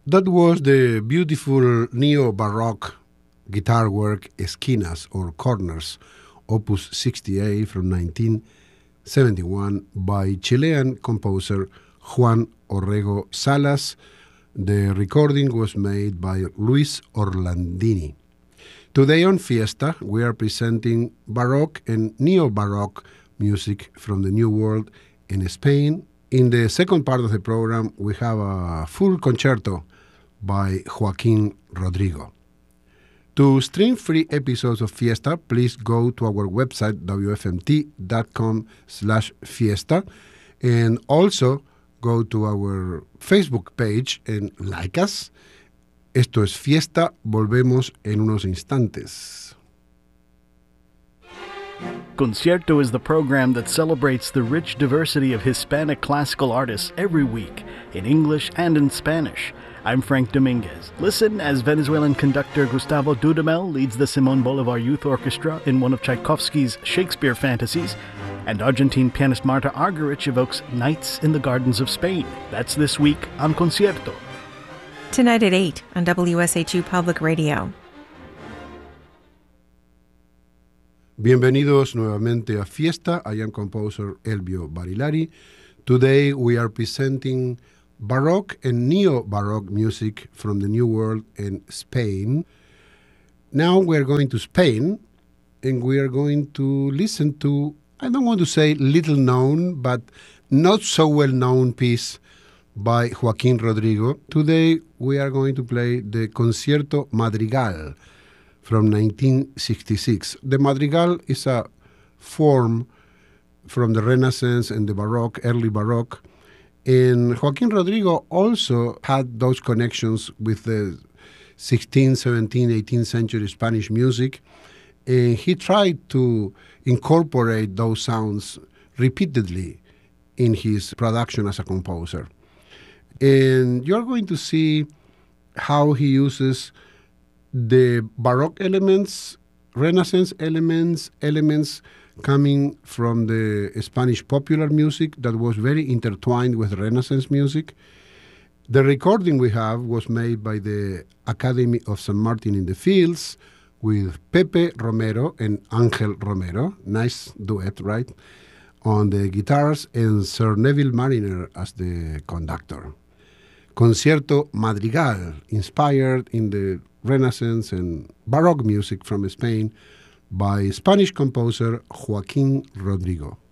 That was the beautiful neo-Baroque guitar work Esquinas or Corners, Opus 68 from 1971 by Chilean composer Juan Orrego Salas. The recording was made by Luis Orlandini. Today on Fiesta, we are presenting Baroque and Neo-Baroque music from the New World in Spain. In the second part of the program, we have a full concerto by Joaquín Rodrigo. To stream free episodes of Fiesta, please go to our website, wfmt.com/fiesta, and also go to our Facebook page and like us. Esto es Fiesta, volvemos en unos instantes. Concierto is the program that celebrates the rich diversity of Hispanic classical artists every week, in English and in Spanish. I'm Frank Dominguez. Listen as Venezuelan conductor Gustavo Dudamel leads the Simón Bolívar Youth Orchestra in one of Tchaikovsky's Shakespeare fantasies, and Argentine pianist Marta Argerich evokes Nights in the Gardens of Spain. That's this week on Concierto. Tonight at 8 on WSHU Public Radio. Bienvenidos nuevamente a Fiesta. I am composer Elvio Barilari. Today we are presenting Baroque and Neo-Baroque music from the New World in Spain. Now we're going to Spain, and we are going to listen to, I don't want to say little known, but not so well known piece by Joaquín Rodrigo. Today we are going to play the Concierto Madrigal from 1966. The Madrigal is a form from the Renaissance and the Baroque, early Baroque. And Joaquín Rodrigo also had those connections with the 16th, 17th, 18th century Spanish music. And he tried to incorporate those sounds repeatedly in his production as a composer. And you're going to see how he uses the Baroque elements, Renaissance elements coming from the Spanish popular music that was very intertwined with Renaissance music. The recording we have was made by the Academy of San Martin in the Fields with Pepe Romero and Ángel Romero. Nice duet, right? On the guitars, and Sir Neville Mariner as the conductor. Concierto Madrigal, inspired in the Renaissance and Baroque music from Spain by Spanish composer Joaquín Rodrigo.